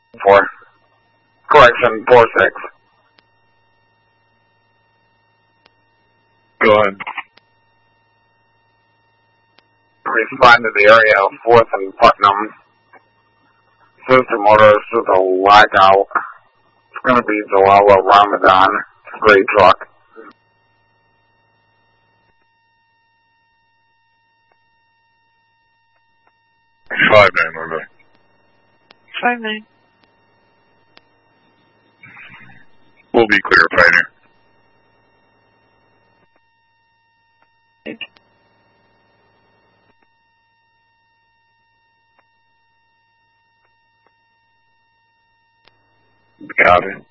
4. Correction, 4-6. Go ahead. Respond to the area of 4th and Putnam. System orders to the blackout. It's going to be Jalala Ramadan. Gray truck. 5-9, my bad. 5-9. We'll be clear, Pioneer. Copy.